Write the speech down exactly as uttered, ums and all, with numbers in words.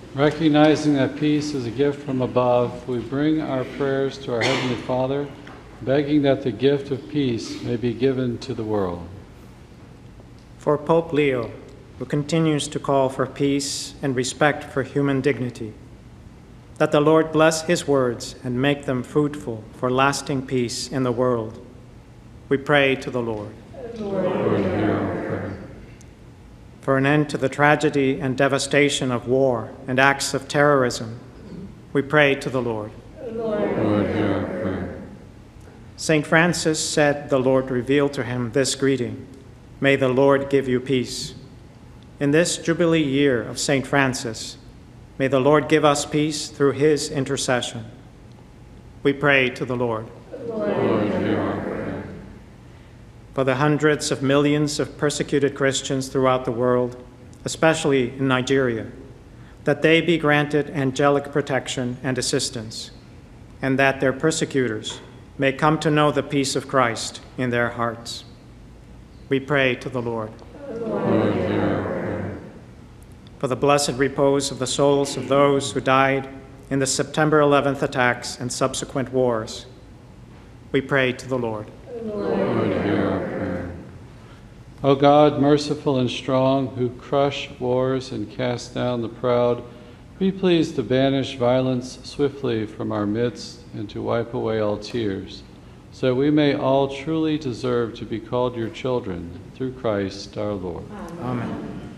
Recognizing that peace is a gift from above, we bring our prayers to our Heavenly Father, begging that the gift of peace may be given to the world. For Pope Leo, who continues to call for peace and respect for human dignity, that the Lord bless his words and make them fruitful for lasting peace in the world. We pray to the Lord. Lord, hear our prayer. For an end to the tragedy and devastation of war and acts of terrorism, we pray to the Lord. Lord, hear our prayer. Saint Francis said the Lord revealed to him this greeting, "May the Lord give you peace." In this Jubilee year of Saint Francis, may the Lord give us peace through his intercession. We pray to the Lord. Lord, hear our prayer. For the hundreds of millions of persecuted Christians throughout the world, especially in Nigeria, that they be granted angelic protection and assistance, and that their persecutors may come to know the peace of Christ in their hearts. We pray to the Lord. Lord, hear our prayer. For the blessed repose of the souls of those who died in the September eleventh attacks and subsequent wars, we pray to the Lord. Lord, hear our prayer. O God, merciful and strong, who crush wars and cast down the proud, be pleased to banish violence swiftly from our midst and to wipe away all tears, so that we may all truly deserve to be called your children, through Christ our Lord. Amen.